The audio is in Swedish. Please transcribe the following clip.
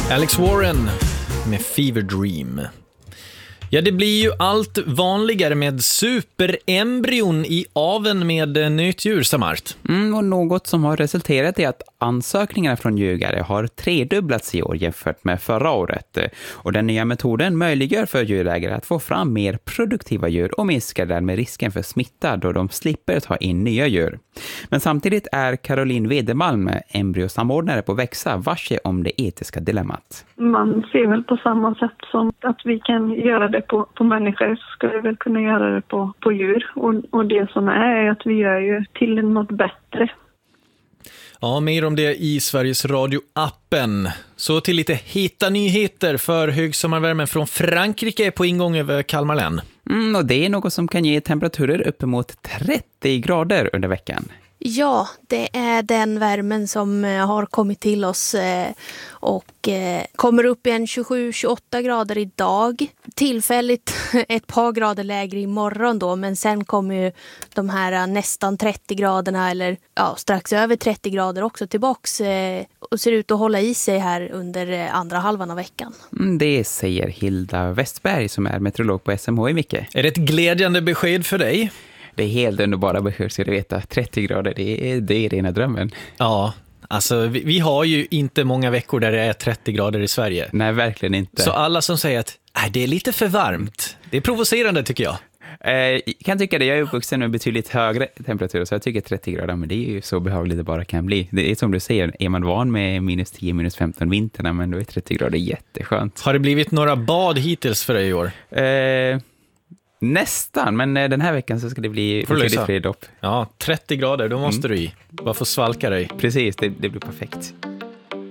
Alex Warren med Fever Dream. Ja, det blir ju allt vanligare med superembryon i aveln med nötdjur, Samart. Och något som har resulterat i att ansökningarna från djurgare har tredubblats i år jämfört med förra året. Och den nya metoden möjliggör för djurägare att få fram mer produktiva djur och minskar därmed risken för smitta då de slipper ta in nya djur. Men samtidigt är Caroline Wedermalm, embryosamordnare på Växa, varse om det etiska dilemmat. Man ser väl på samma sätt som att vi kan göra det på människor, så ska vi väl kunna göra det på djur. Och det som är att vi gör ju till något bättre. Ja, mer om det i Sveriges Radio-appen. Så till lite heta nyheter, för högsommarvärmen från Frankrike är på ingång över Kalmar län. Och det är något som kan ge temperaturer uppemot 30 grader under veckan. Ja, det är den värmen som har kommit till oss och kommer upp i en 27-28 grader idag. Tillfälligt ett par grader lägre imorgon då, men sen kommer ju de här nästan 30 graderna eller strax över 30 grader också tillbaks och ser ut att hålla i sig här under andra halvan av veckan. Det säger Hilda Westberg som är meteorolog på SMH i Micke. Är det ett glädjande besked för dig? Det är helt underbara besked, så du veta. 30 grader, det är rena drömmen. Ja, alltså vi har ju inte många veckor där det är 30 grader i Sverige. Nej, verkligen inte. Så alla som säger att det är lite för varmt, det är provocerande tycker jag. Jag kan tycka det, jag är uppvuxen med betydligt högre temperatur, så jag tycker 30 grader, men det är ju så behagligt det bara kan bli. Det är som du säger, är man van med minus 10, minus 15 vinterna, men då är 30 grader jätteskönt. Har det blivit några bad hittills för dig i år? Nästan, men den här veckan så ska det bli betydligt fler dopp. Ja, 30 grader, då måste du i. Bara få svalka dig. Precis, det blir perfekt.